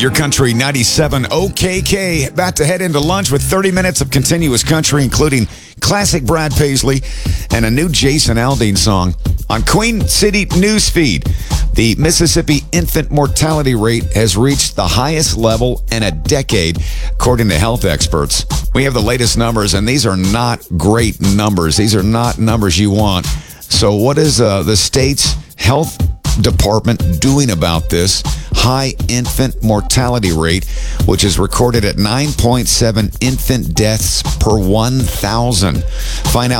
Your Country 97 OKK. About to head into lunch with 30 minutes of continuous country, including classic Brad Paisley and a new Jason Aldean song. On Queen City Newsfeed, the Mississippi infant mortality rate has reached the highest level in a decade, according to health experts. We have the latest numbers, and these are not great numbers. These are not numbers you want. So what is the state's health department doing about this high infant mortality rate, which is recorded at 9.7 infant deaths per 1,000? Find out